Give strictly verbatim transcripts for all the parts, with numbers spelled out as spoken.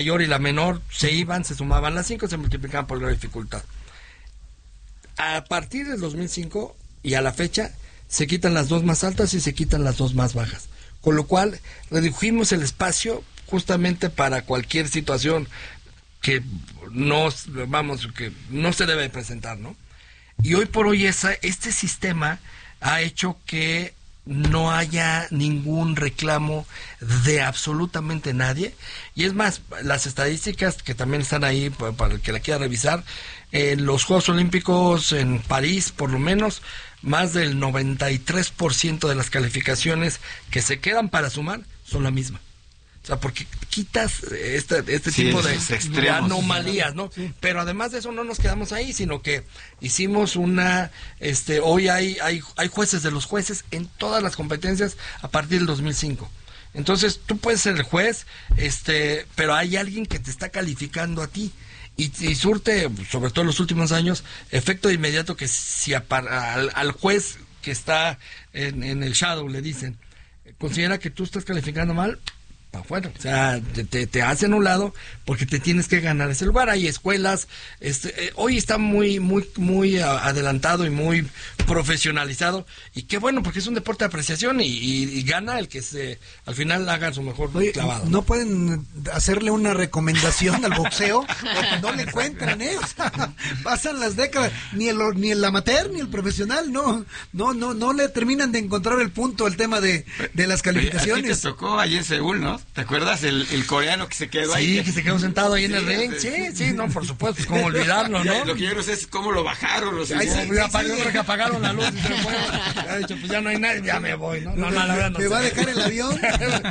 mayor y la menor se iban, se sumaban las cinco, se multiplicaban por la dificultad. A partir del dos mil cinco y a la fecha, se quitan las dos más altas y se quitan las dos más bajas. Con lo cual, redujimos el espacio justamente para cualquier situación que no, vamos, que no se debe presentar, ¿no? Y hoy por hoy esa, este sistema ha hecho que no haya ningún reclamo de absolutamente nadie. Y es más, las estadísticas que también están ahí para, para el que la quiera revisar, en los Juegos Olímpicos en París, por lo menos, más del noventa y tres por ciento de las calificaciones que se quedan para sumar son la misma. O sea, porque quitas este, este sí, tipo de, de anomalías, ¿no? Sí. Pero además de eso no nos quedamos ahí, sino que hicimos una, este, hoy hay, hay, hay jueces de los jueces en todas las competencias a partir del dos mil cinco. Entonces, tú puedes ser el juez, este, pero hay alguien que te está calificando a ti. Y, y surte, sobre todo en los últimos años, efecto de inmediato que si a, al, al juez que está en, en el shadow le dicen, considera que tú estás calificando mal, para afuera, o sea, te, te, te hacen a un lado porque te tienes que ganar ese lugar. Hay escuelas, este, eh, hoy está muy, muy, muy adelantado y muy profesionalizado, y qué bueno, porque es un deporte de apreciación y, y, y gana el que se, al final haga su mejor Oye, clavado. ¿no pueden hacerle una recomendación al boxeo? Porque no le encuentran, ¿eh? O sea, pasan las décadas, ni el, ni el amateur ni el profesional, no, no, no, no le terminan de encontrar el punto, el tema de, de las calificaciones. Oye, a ti te tocó allí en Seúl, ¿no? ¿Te acuerdas el, el coreano que se quedó sí, ahí? Sí, que se quedó sentado ahí sí, en el ring. Sí, sí, no, por supuesto, cómo olvidarlo, ¿no? Lo que yo no sé es cómo lo bajaron. Los Ay, sí, sí, sí, sí. Yo creo que apagaron la luz y se fue. Ya, dicho, pues ya no hay nadie, ya me voy, ¿no? No, no, la verdad no ¿Me sé. va a dejar el avión?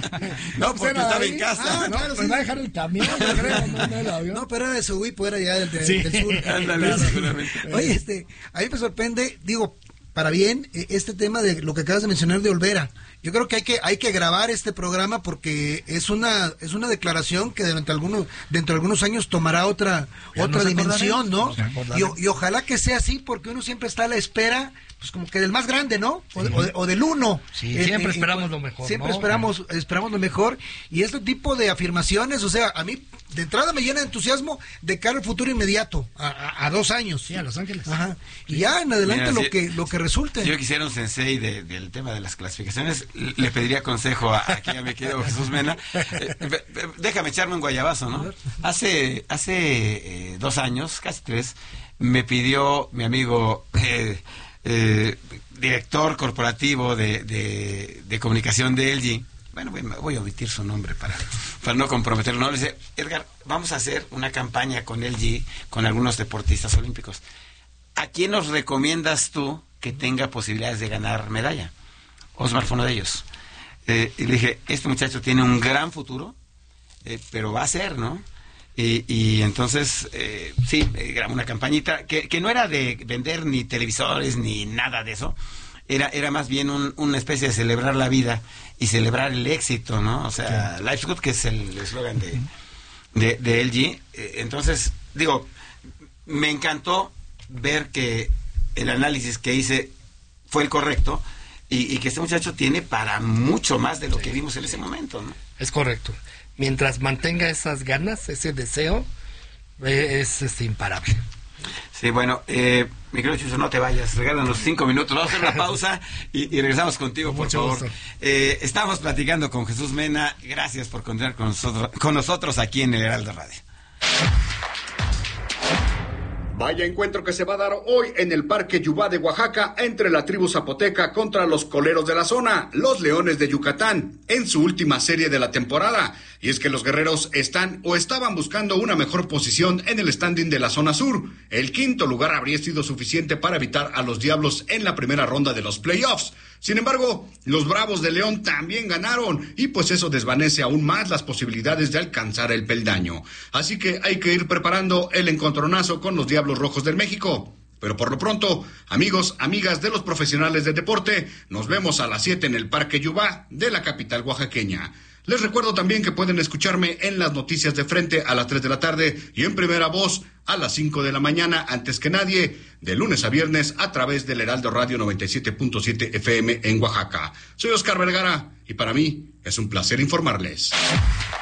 No, porque estaba ahí en casa. Ah, no, claro, pues sí. va a dejar el camión, yo creo, no, no el avión. No, pero era de Subí, pues era ya del, de, sí. del sur. Ándale, seguramente. Oye, este, a mí me sorprende, digo, para bien, este tema de lo que acabas de mencionar de Olvera. Yo creo que hay que hay que grabar este programa porque es una es una declaración que durante algunos dentro de algunos años tomará otra ya otra dimensión, ¿no? Y, y ojalá que sea así, porque uno siempre está a la espera, pues como que del más grande, ¿no? O, sí. de, o, de, o del uno. Sí, eh, siempre eh, esperamos eh, lo mejor. Siempre ¿no? esperamos esperamos lo mejor, y este tipo de afirmaciones, o sea, a mí de entrada me llena de entusiasmo de cara al futuro inmediato, a, a, a dos años. Sí, a Los Ángeles. Ajá. Y ya en adelante Mira, lo si, que lo que resulte. Si yo quisiera un sensei de, del tema de las clasificaciones, le pediría consejo a aquí a mi querido Jesús Mena. Eh, déjame echarme un guayabazo, ¿no? Hace hace eh, dos años, casi tres, me pidió mi amigo eh, eh, director corporativo de, de, de comunicación de L G. Bueno, voy, voy a omitir su nombre para, para no comprometerlo. No, le dice, Edgar, vamos a hacer una campaña con L G, con algunos deportistas olímpicos. ¿A quién nos recomiendas tú que tenga posibilidades de ganar medalla? Osmar fue uno de ellos. Eh, y le dije, este muchacho tiene un gran futuro, eh, pero va a ser, ¿no? Y, y entonces, eh, sí, eh, una campañita que, que no era de vender ni televisores ni nada de eso. Era, era más bien un, una especie de celebrar la vida y celebrar el éxito, ¿no? O sea, sí. Life's Good, que es el eslogan de, de, de L G. Eh, entonces, digo, me encantó ver que el análisis que hice fue el correcto y, y que este muchacho tiene para mucho más de lo sí. que vimos en ese momento, ¿no? Es correcto. Mientras mantenga esas ganas, ese deseo, eh, es, es imparable. Sí, bueno, eh, mi querido Chucho, no te vayas, regálanos cinco minutos, vamos a hacer una pausa y, y regresamos contigo, por Mucho favor. Eh, estamos platicando con Jesús Mena, gracias por continuar con nosotros, con nosotros aquí en el Heraldo Radio. Vaya encuentro que se va a dar hoy en el Parque Yubá de Oaxaca entre la tribu zapoteca contra los coleros de la zona, los Leones de Yucatán, en su última serie de la temporada. Y es que los guerreros están o estaban buscando una mejor posición en el standing de la zona sur. El quinto lugar habría sido suficiente para evitar a los Diablos en la primera ronda de los playoffs. Sin embargo, los Bravos de León también ganaron y pues eso desvanece aún más las posibilidades de alcanzar el peldaño. Así que hay que ir preparando el encontronazo con los Diablos Rojos del México. Pero por lo pronto, amigos, amigas de los profesionales del deporte, nos vemos a las siete en el Parque Yubá de la capital oaxaqueña. Les recuerdo también que pueden escucharme en las noticias de frente a las tres de la tarde y en primera voz a las cinco de la mañana, antes que nadie, de lunes a viernes a través del Heraldo Radio noventa y siete punto siete F M en Oaxaca. Soy Oscar Vergara y para mí es un placer informarles.